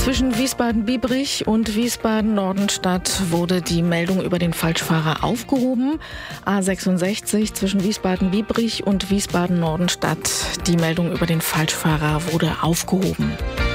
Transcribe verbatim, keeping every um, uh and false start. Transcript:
Zwischen Wiesbaden-Biebrich und Wiesbaden-Nordenstadt wurde die Meldung über den Falschfahrer aufgehoben. A sechsundsechzig zwischen Wiesbaden-Biebrich und Wiesbaden-Nordenstadt. Die Meldung über den Falschfahrer wurde aufgehoben.